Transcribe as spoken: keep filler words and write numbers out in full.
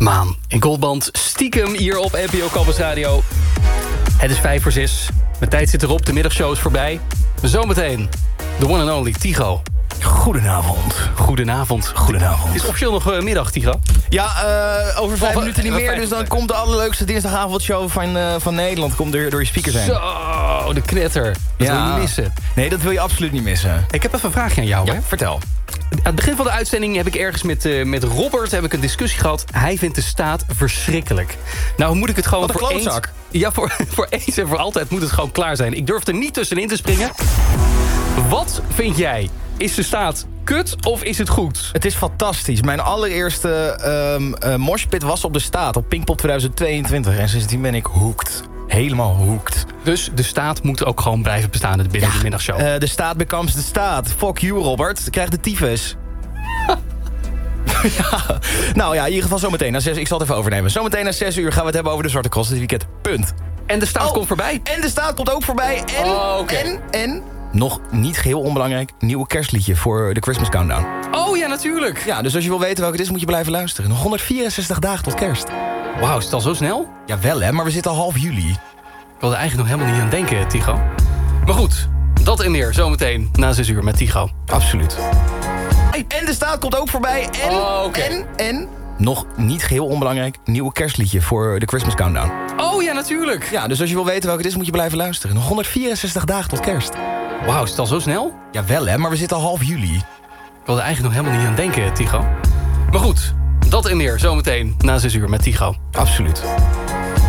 Maan en Goldband stiekem hier op N P O Campus Radio. Het is vijf voor zes. Mijn tijd zit erop, de middagshow is voorbij. Zometeen, the one and only Tigo. Goedenavond. Goedenavond. Goedenavond. Het is officieel nog uh, middag, Tigo. Ja, uh, over vijf Of, minuten niet uh, meer. vijf Dus dan minuten. komt de allerleukste dinsdagavondshow van, uh, van Nederland. Komt door, door je speakers heen. Zo, de knetter. Dat Ja. wil je niet missen. Nee, dat wil je absoluut niet missen. Ik heb even een vraagje aan jou. Ja, Hè? vertel. Aan het begin van de uitzending heb ik ergens met, uh, met Robert heb ik een discussie gehad. Hij vindt de staat verschrikkelijk. Nou moet ik het gewoon Wat een voor eens... klootzak. Ja, voor, voor eens en voor altijd moet het gewoon klaar zijn. Ik durf er niet tussenin te springen. Wat vind jij? Is de staat kut of is het goed? Het is fantastisch. Mijn allereerste um, uh, moshpit was op de staat. Op Pinkpop tweeduizend tweeëntwintig. En sindsdien ben ik hooked. Helemaal hooked. Dus de staat moet ook gewoon blijven bestaan binnen Ja, de middagshow. Uh, de staat becomes de staat. Fuck you, Robert. Krijg de tyfus. Ja. Nou ja, in ieder geval zometeen na zes. Ik zal het even overnemen. Zometeen na zes uur gaan we het hebben over de Zwarte Cross dit weekend. Punt. En de staat Oh, komt voorbij. En de staat komt ook voorbij. En, Oh, oké. en, en... Nog niet geheel onbelangrijk, nieuwe kerstliedje voor de Christmas Countdown. Oh ja, natuurlijk. Ja, dus als je wil weten welke het is, moet je blijven luisteren. Nog honderdvierenzestig dagen tot kerst. Wauw, is het al zo snel? Jawel hè, maar we zitten al half juli. Ik wilde eigenlijk nog helemaal niet aan denken, Tigo. Maar goed, dat en meer zometeen na zes uur met Tigo. Absoluut. En de staat komt ook voorbij. En, Oh, oké. en, en... Nog niet geheel onbelangrijk, nieuwe kerstliedje voor de Christmas Countdown. Oh ja, natuurlijk. Ja, dus als je wil weten welke het is, moet je blijven luisteren. Nog honderdvierenzestig dagen tot kerst. Wauw, is het al zo snel? Jawel hè, maar we zitten al half juli. Ik wilde eigenlijk nog helemaal niet aan denken, Tigo. Maar goed, dat en meer zometeen na zes uur met Tigo. Absoluut.